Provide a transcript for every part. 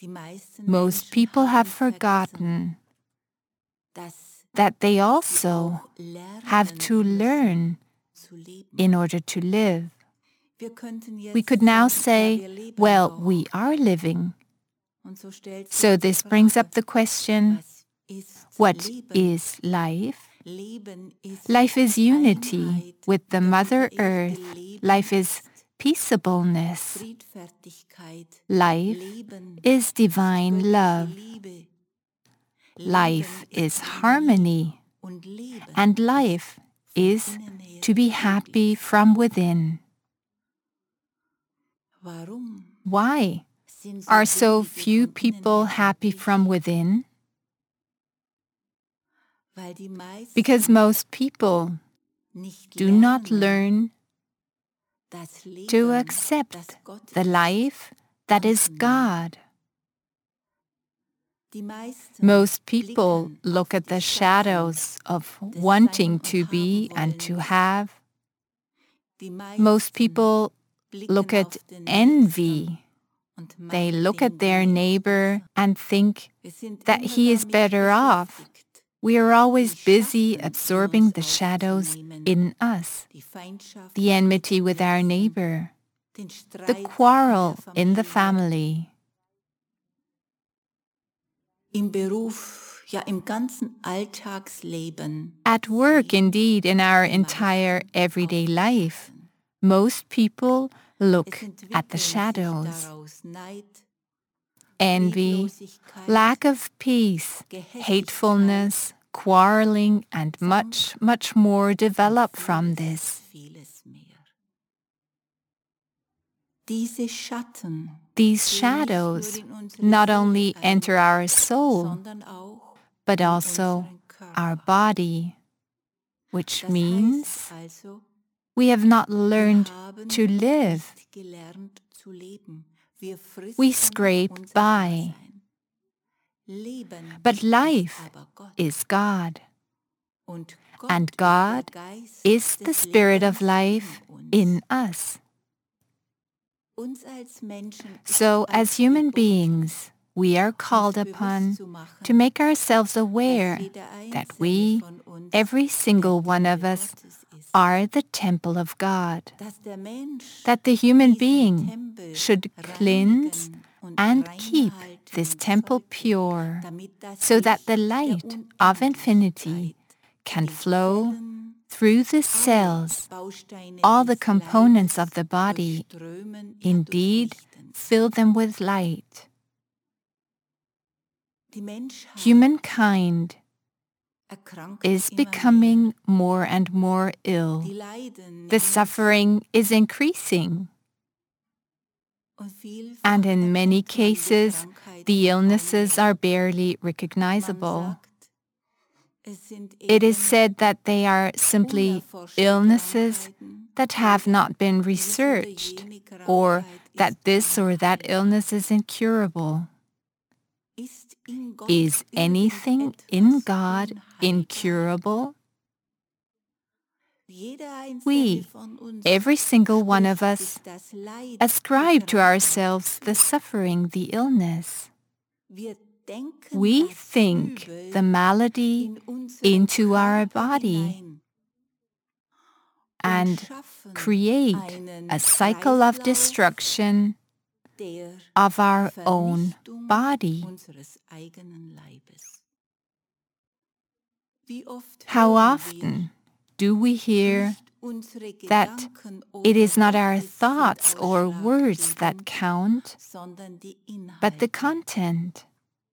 Most people have forgotten that they also have to learn in order to live. We could now say, well, we are living. So this brings up the question, what is life? Life is unity with the Mother Earth. Life is peaceableness. Life is divine love. Life is harmony. And life is to be happy from within. Why are so few people happy from within? Because most people do not learn to accept the life that is God. Most people look at the shadows of wanting to be and to have. Most people look at envy. They look at their neighbor and think that he is better off. We are always busy absorbing the shadows in us, the enmity with our neighbor, the quarrel in the family. At work, indeed, in our entire everyday life, most people look at the shadows. Envy, lack of peace, hatefulness, quarreling, and much, much more develop from this. These shadows not only enter our soul, but also our body, which means we have not learned to live. We scrape by. But life is God, and God is the Spirit of life in us. So, as human beings, we are called upon to make ourselves aware that we, every single one of us, are the temple of God, that the human being should cleanse and keep this temple pure, so that the light of infinity can flow through the cells, all the components of the body, indeed fill them with light. Humankind is becoming more and more ill. The suffering is increasing. And in many cases, the illnesses are barely recognizable. It is said that they are simply illnesses that have not been researched, or that this or that illness is incurable. Is anything in God incurable? We, every single one of us, ascribe to ourselves the suffering, the illness. We think the malady into our body and create a cycle of destruction of our own body. How often do we hear that it is not our thoughts or words that count, but the content?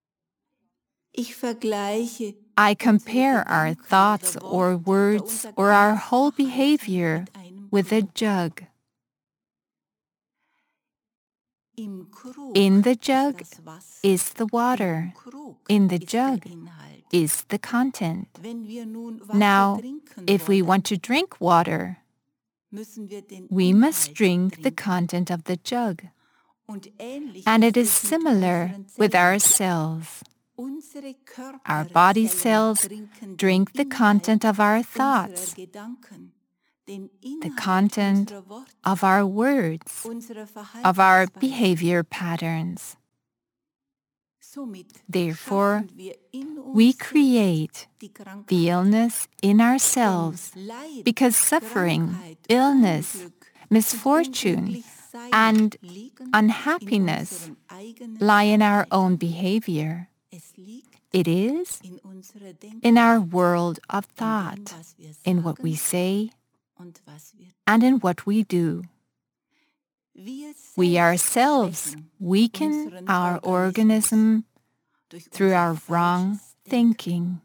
I compare our thoughts or words or our whole behavior with a jug. In the jug is the water. In the jug is the content. Now, if we want to drink water, we must drink the content of the jug. And it is similar with our cells. Our body cells drink the content of our thoughts, the content of our words, of our behavior patterns. Therefore, we create the illness in ourselves because suffering, illness, misfortune, and unhappiness lie in our own behavior. It is in our world of thought, in what we say and in what we do. We ourselves weaken our organism through our wrong thinking.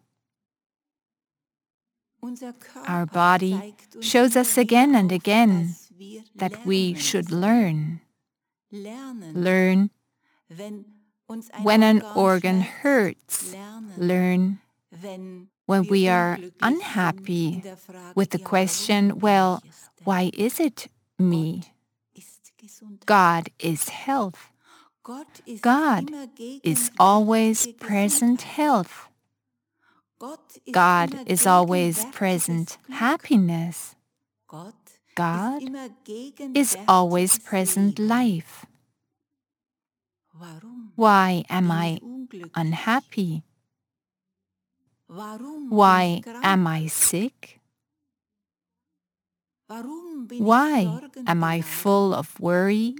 Our body shows us again and again that we should learn. Learn when an organ hurts. Learn when we are unhappy with the question, well, why is it me? God is health. God is always present health. God is always present happiness. God is always present life. Why am I unhappy? Why am I sick? Why am I full of worry?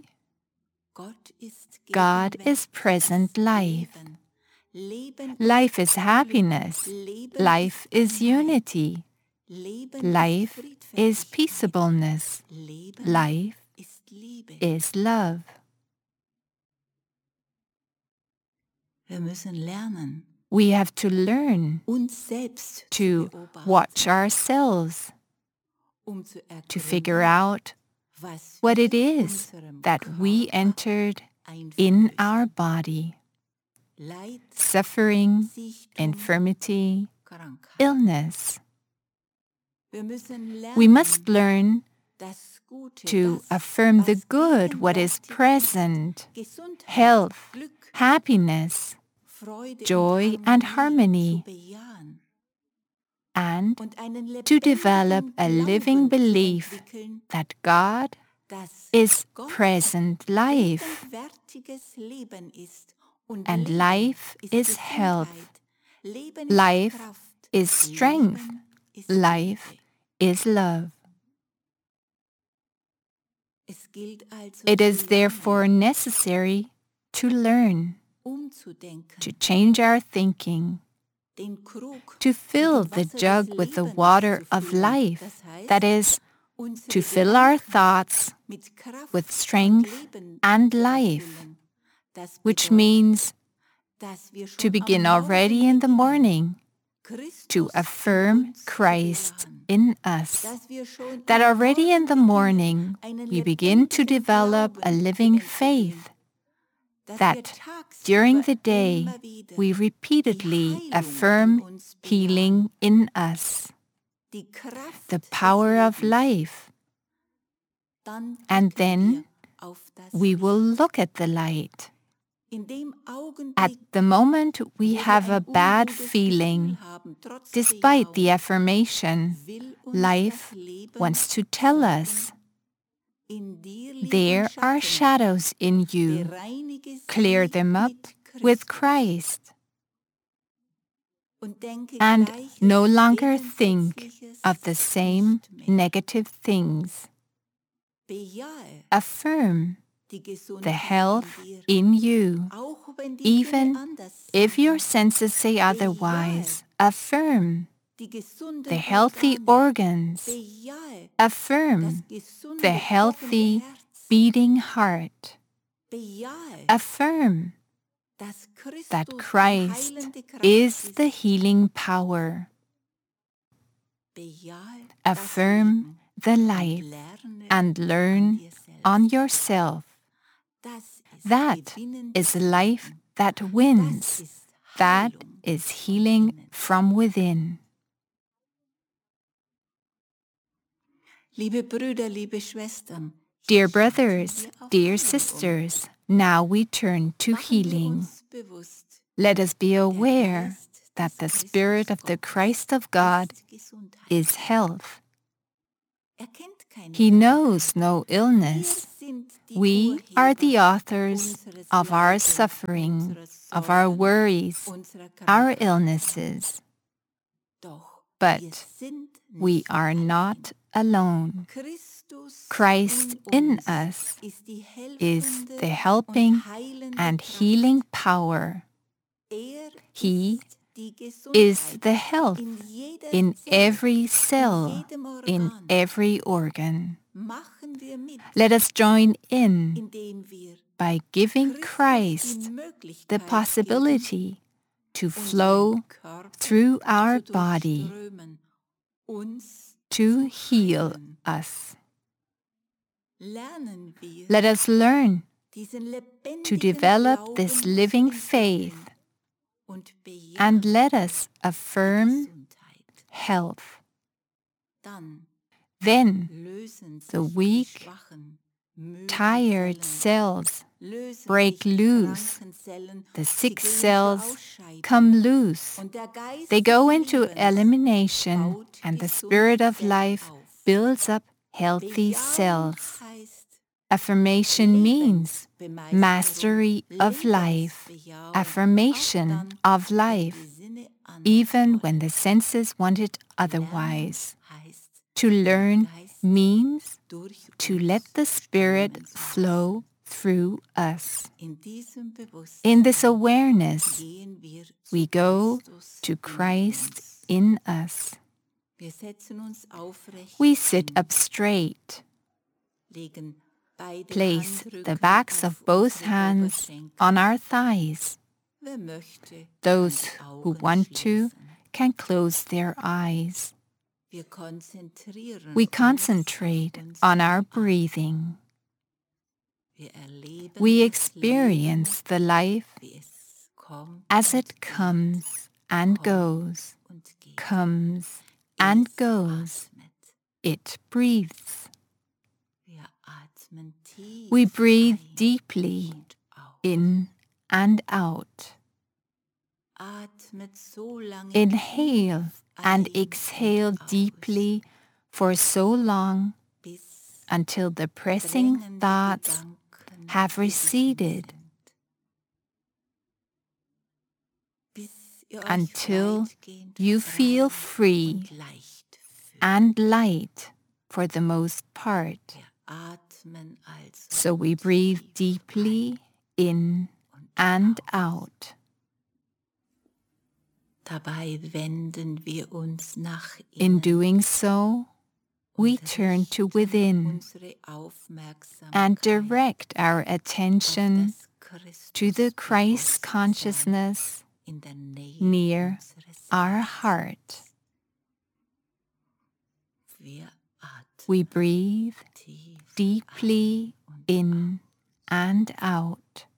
God is present life. Life is happiness. Life is unity. Life is peaceableness. Life is love. We have to learn to watch ourselves, to figure out what it is that we entered in our body. Suffering, infirmity, illness. We must learn to affirm the good, what is present, health, happiness, joy and harmony, and to develop a living belief that God is present life, and life is health, life is strength, life is love. It is therefore necessary to learn, to change our thinking, to fill the jug with the water of life, that is, to fill our thoughts with strength and life, which means to begin already in the morning to affirm Christ in us, that already in the morning we begin to develop a living faith, that during the day we repeatedly affirm healing in us, the power of life, and then we will look at the light. At the moment we have a bad feeling, despite the affirmation, life wants to tell us, there are shadows in you. Clear them up with Christ. And no longer think of the same negative things. Affirm the health in you, even if your senses say otherwise. Affirm the healthy organs. Affirm the healthy beating heart. Affirm that Christ is the healing power. Affirm the life and learn on yourself. That is life that wins. That is healing from within. Dear brothers, dear sisters, now we turn to healing. Let us be aware that the Spirit of the Christ of God is health. He knows no illness, We are the authors of our suffering, of our worries, our illnesses. But we are not alone. Christ in us is the helping and healing power. He is the health in every cell, in every organ. Let us join in by giving Christ the possibility to flow through our body to heal us. Let us learn to develop this living faith, and let us affirm health. Then the weak, tired cells break loose. The sick cells come loose. They go into elimination, and the Spirit of life builds up healthy cells. Affirmation means mastery of life, affirmation of life, even when the senses want it otherwise. To learn means to let the Spirit flow through us. In this awareness, we go to Christ in us. We sit up straight. Place the backs of both hands on our thighs. Those who want to can close their eyes. We concentrate on our breathing. We experience the life as it comes and goes, comes and goes. It breathes. We breathe deeply in and out. Inhale and exhale deeply for so long until the pressing thoughts have receded, until you feel free and light for the most part. So we breathe deeply in and out. In doing so, we turn to within and direct our attention to the Christ consciousness near our heart. We breathe deeply in and out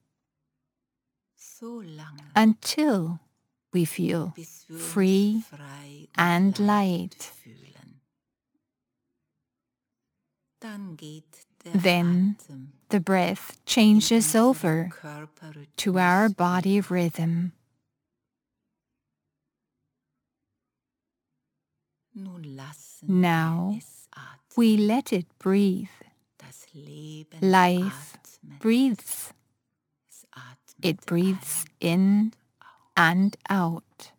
until we feel free and light. Then the breath changes over to our body rhythm. Now we let it breathe. Life breathes. It breathes in and out.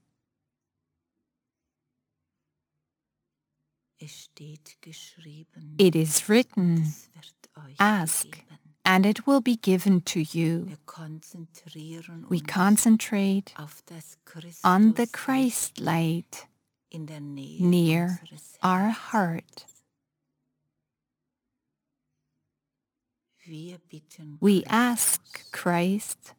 It is written, ask, and it will be given to you. We concentrate on the Christ light near our heart. We ask Christ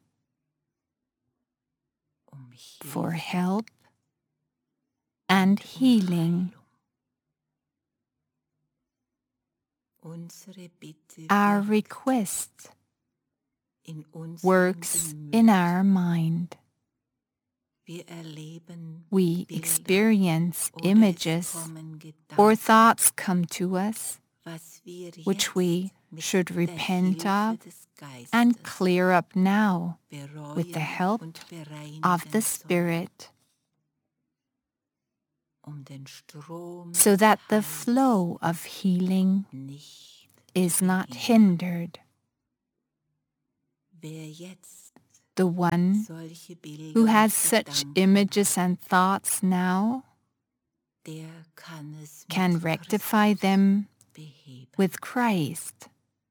for help and healing. Our request works in our mind. We experience images or thoughts come to us, which we should repent of and clear up now with the help of the Spirit, so that the flow of healing is not hindered. The one who has such images and thoughts now can rectify them with Christ.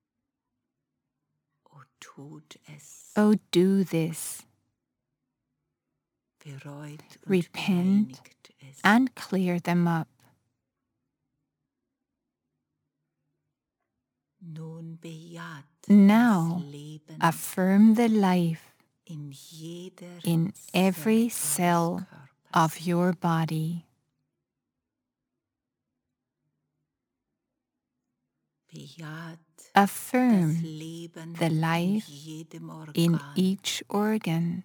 Oh, do this. Repent and clear them up. Now affirm the life in every cell of your body. Affirm the life in each organ.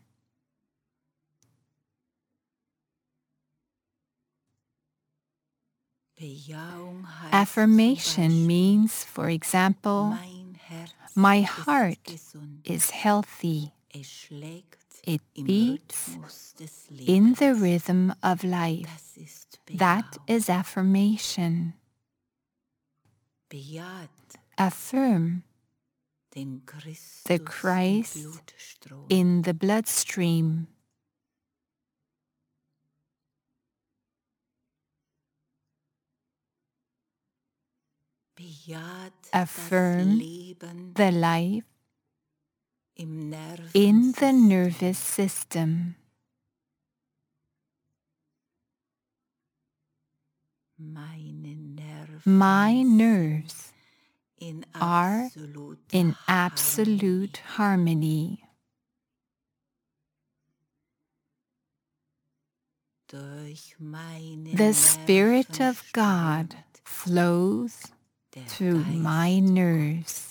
Affirmation means, for example, my heart is healthy. It beats in the rhythm of life. That is affirmation. Affirm the Christ in the bloodstream. Affirm the life in the nervous system. My nerves are in absolute harmony. The Spirit of God flows through my nerves.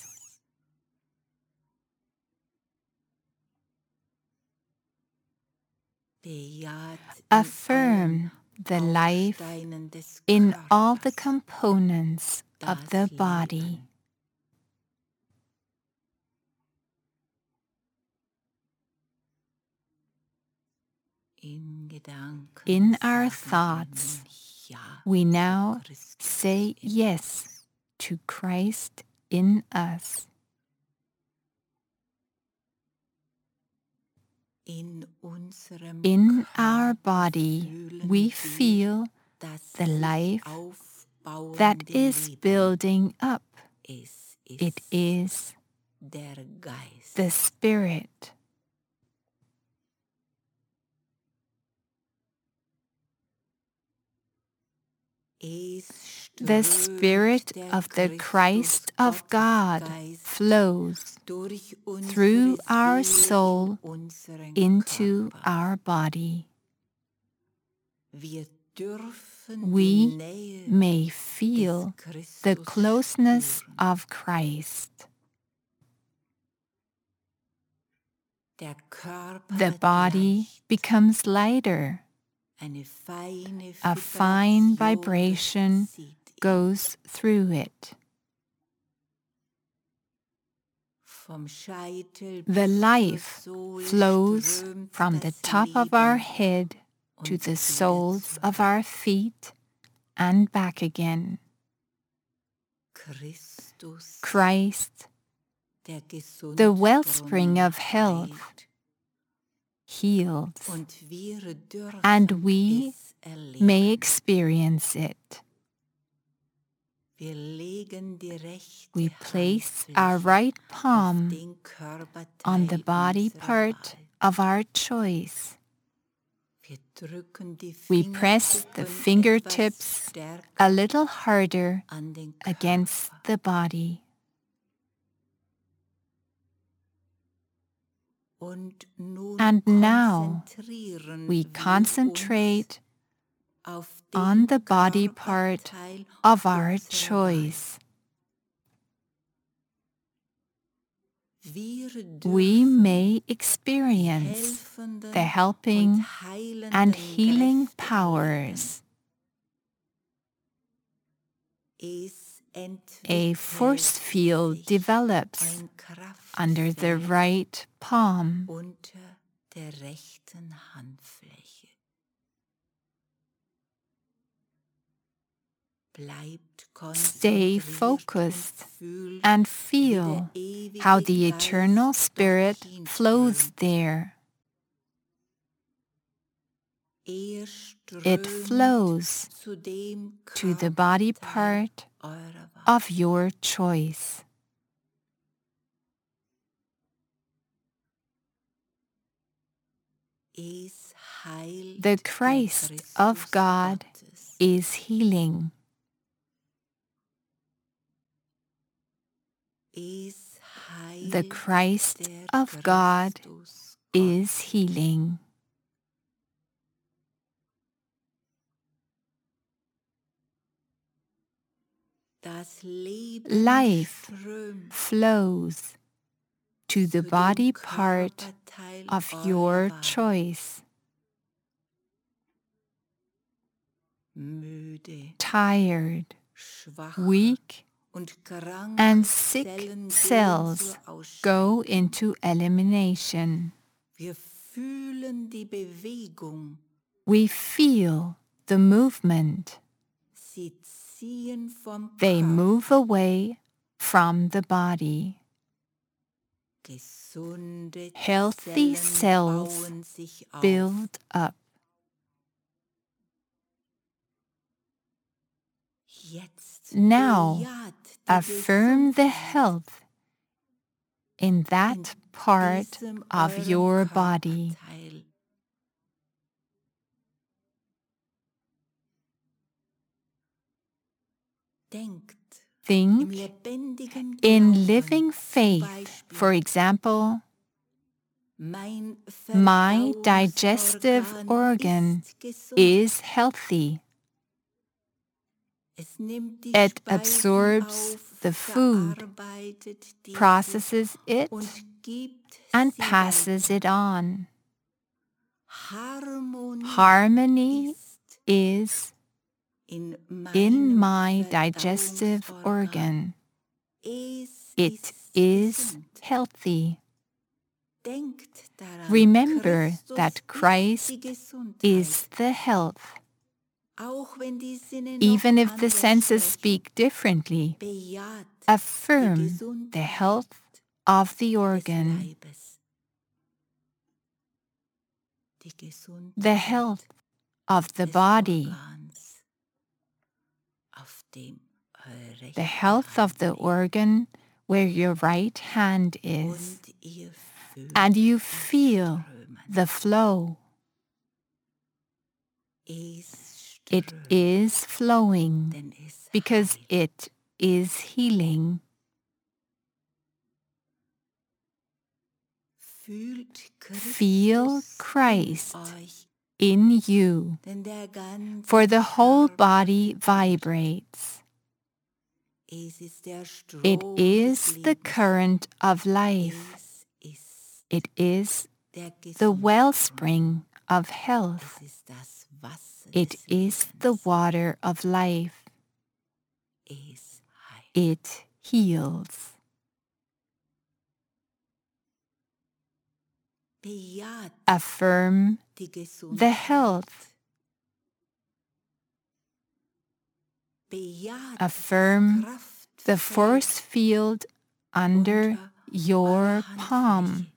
Affirm the life in all the components of the body. In our thoughts, we now say yes to Christ in us. In our body, we feel the life that is building up. It is the Spirit. The Spirit of the Christ of God flows through our soul into our body. We may feel the closeness of Christ. The body becomes lighter. A fine vibration goes through it. The life flows from the top of our head to the soles of our feet and back again. Christ, the wellspring of health, heals, and we may experience it. We place our right palm on the body part of our choice. We press the fingertips a little harder against the body. And now we concentrate on the body part of our choice. We may experience the helping and healing powers. A force field develops under the right palm. Stay focused and feel how the eternal Spirit flows there. It flows to the body part of your choice. The Christ of God is healing. The Christ of God is healing. Life flows to the body part of your choice. Tired, weak, and sick cells go into elimination. We feel the movement. They move away from the body. Healthy cells build up. Now, affirm the health in that part of your body. Think in living faith, for example, my digestive organ is healthy. It absorbs the food, processes it, and passes it on. Harmony is in my digestive organ. It is healthy. Remember that Christ is the health. Even if the senses speak differently, affirm the health of the organ. The health of the body. The health of the organ where your right hand is. And you feel the flow. It is flowing because it is healing. Feel Christ in you, for the whole body vibrates. It is the current of life. It is the wellspring of health. It is the water of life. It heals. Affirm the health. Affirm the force field under your palm.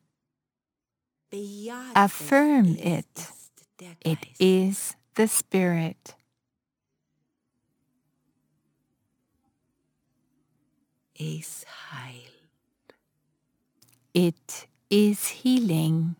Affirm it. It is the Spirit. It is healing.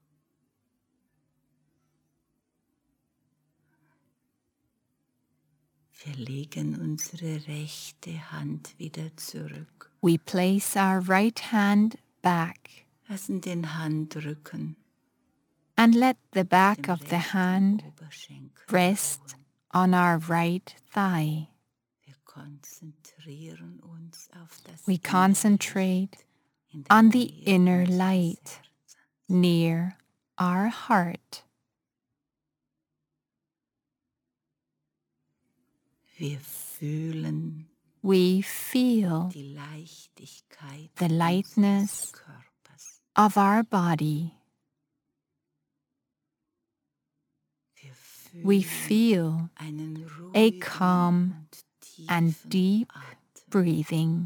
Wir legen unsere rechte Hand wieder zurück. We place our right hand back. Lassen den Handrücken and let the back of the hand rest on our right thigh. We concentrate on the inner light near our heart. We feel the lightness of our body. We feel a calm and deep breathing.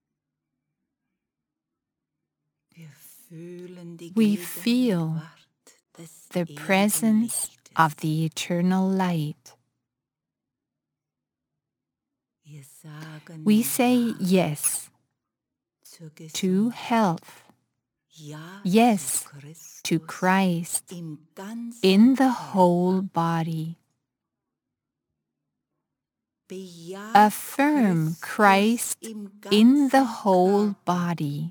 We feel the presence of the eternal light. We say yes to health, yes to Christ in the whole body. Affirm Christ in the whole body.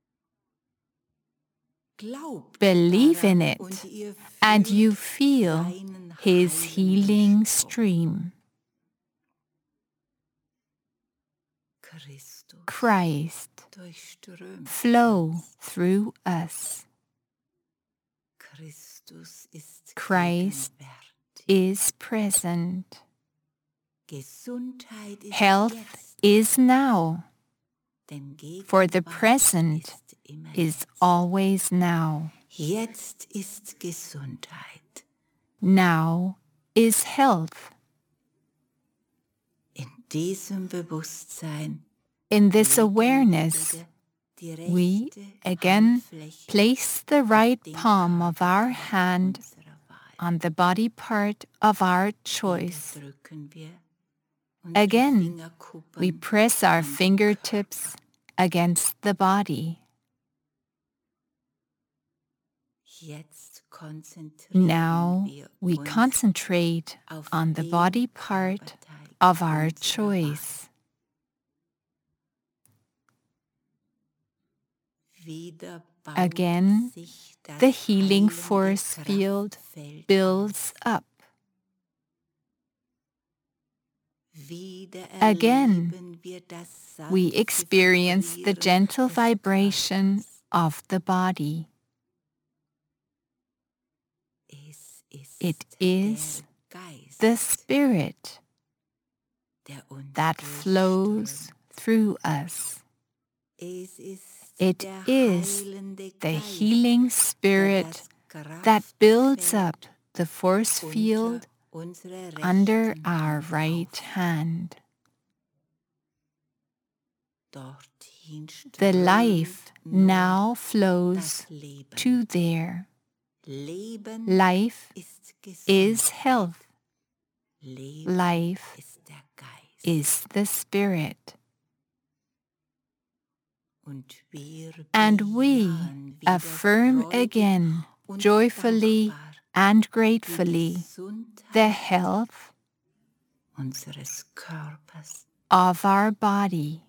Believe in it, and you feel His healing stream. Christ, flow through us. Christ is present. Health is now, for the present is always now. Jetzt ist Gesundheit. Now is health. In diesem Bewusstsein, in this awareness, we again place the right palm of our hand on the body part of our choice. Again, we press our fingertips against the body. Now we concentrate on the body part of our choice. Again, the healing force field builds up. Again, we experience the gentle vibration of the body. It is the Spirit that flows through us. It is the healing Spirit that builds up the force field under our right hand. The life now flows to there. Life is health. Life is the Spirit. And we affirm again, joyfully and gratefully, the health of our body.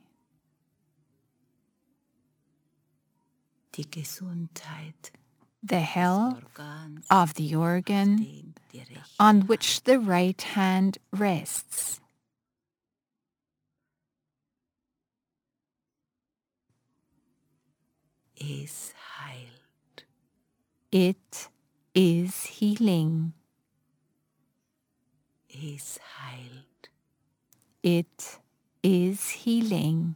The health of the organ on which the right hand rests. It is healing. It is healing.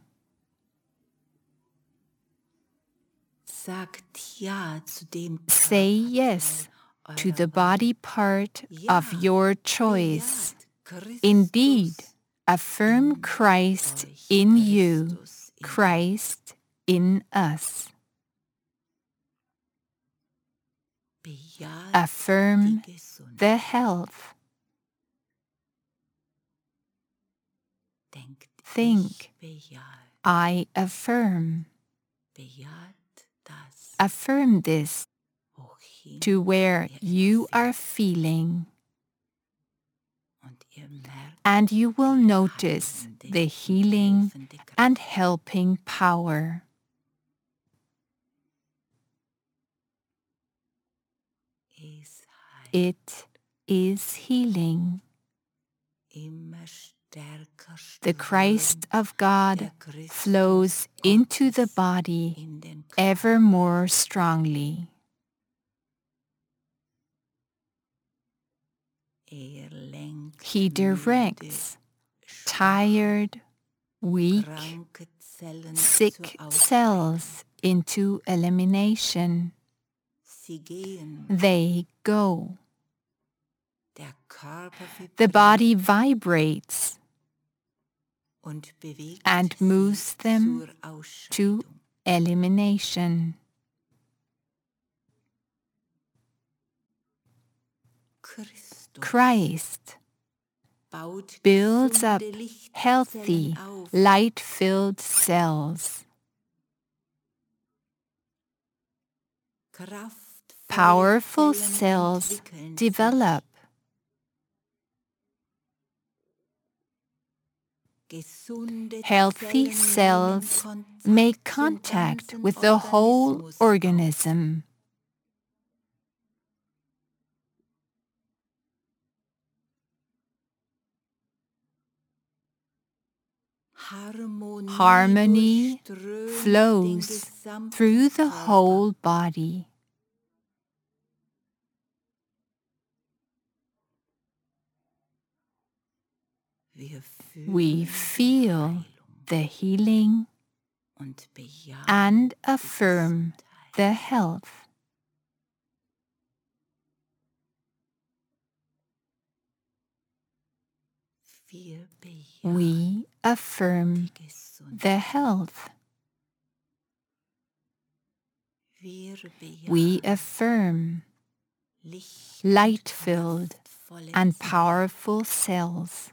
Say yes to the body part of your choice. Indeed, affirm Christ in you, Christ in us. Affirm the health. Think, I affirm. Affirm this to where you are feeling, and you will notice the healing and helping power. It is healing. The Christ of God flows into the body ever more strongly. He directs tired, weak, sick cells into elimination. They go. The body vibrates. and moves them to elimination. Christ builds up healthy, light-filled cells. Powerful cells develop. Healthy cells make contact with the whole organism. Harmony flows through the whole body. We feel the healing and affirm the health. We affirm the health. We affirm light-filled and powerful cells.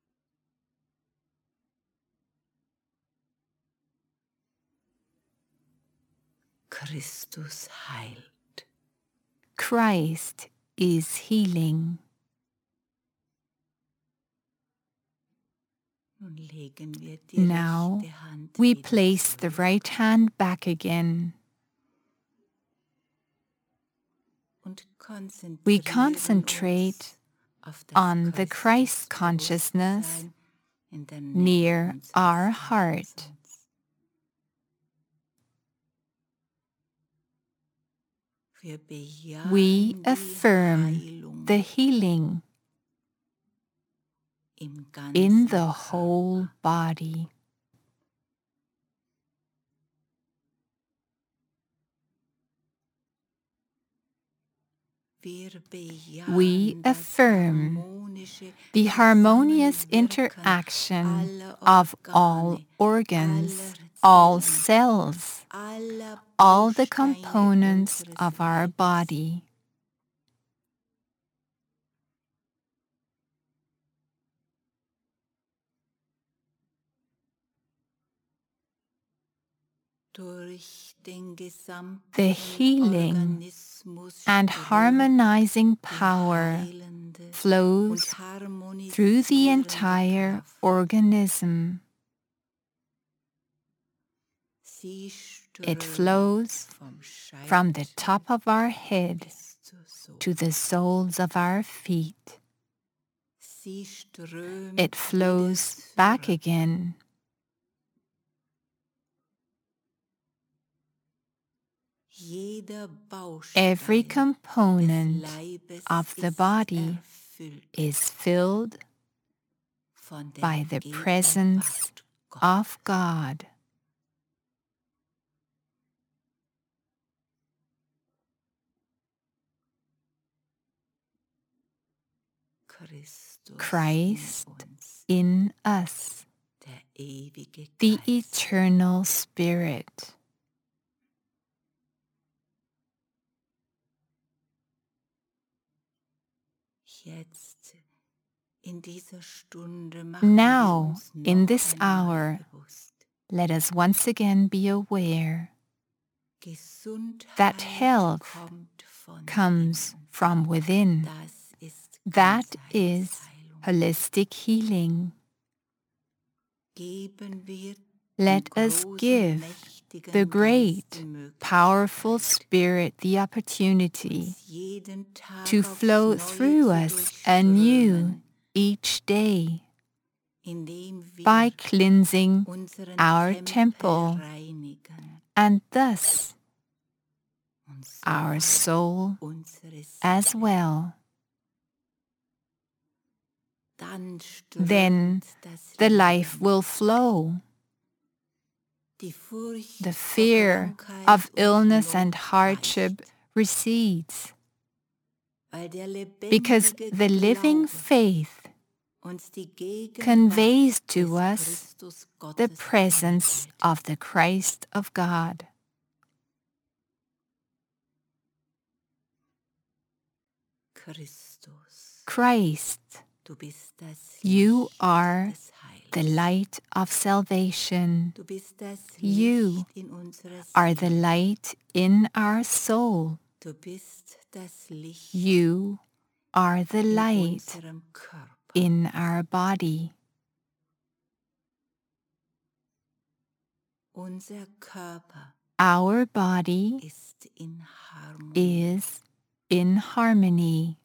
Christus heilt. Christ is healing. Now we place the right hand back again. We concentrate on the Christ consciousness near our heart. We affirm the healing in the whole body. We affirm the harmonious interaction of all organs, all cells, all the components of our body. The healing and harmonizing power flows through the entire organism. It flows from the top of our head to the soles of our feet. It flows back again. Every component of the body is filled by the presence of God. Christ in us, the eternal Spirit. Now, in this hour, let us once again be aware that health comes from within. That is holistic healing. Let us give the great, powerful Spirit the opportunity to flow through us anew each day by cleansing our temple and thus our soul as well. Then the life will flow. The fear of illness and hardship recedes, because the living faith conveys to us the presence of the Christ of God. Christ, you are the light of salvation. You are the light in our soul. You are the light in our body. Our body is in harmony.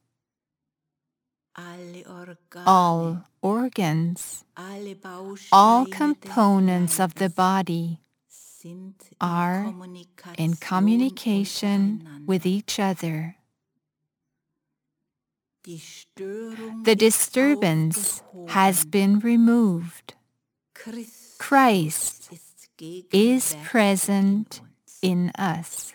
All organs, all components of the body are in communication with each other. The disturbance has been removed. Christ is present in us.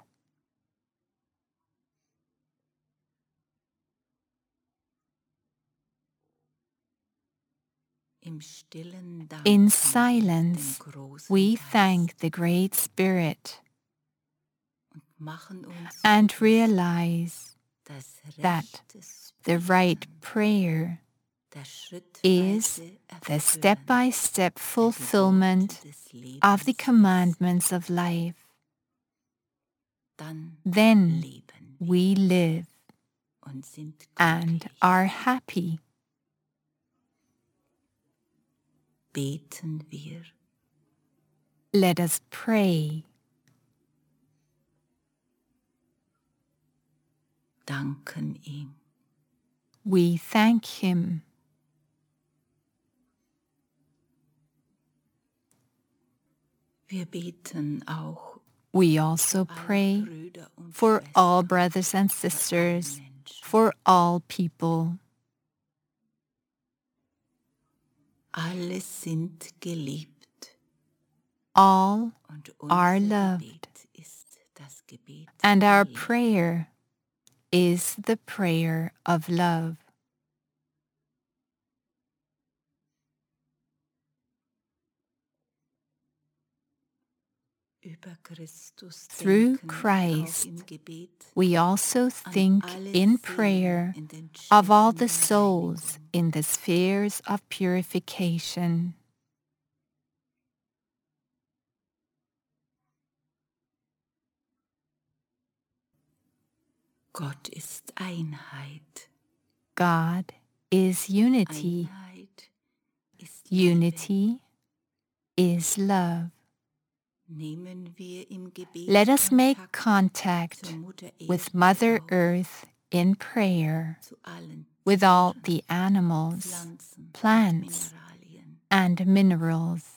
In silence, we thank the Great Spirit and realize that the right prayer is the step-by-step fulfillment of the commandments of life. Then we live and are happy. Beten wir. Let us pray. Danken ihm. We thank him. Wir beten auch. We also pray for all brothers and sisters, for all people. Alle sind geliebt. All are loved. And our prayer is the prayer of love. Through Christ, we also think in prayer of all the souls in the spheres of purification. Gott ist Einheit. God is unity. Unity is love. Let us make contact with Mother Earth in prayer, with all the animals, plants, and minerals.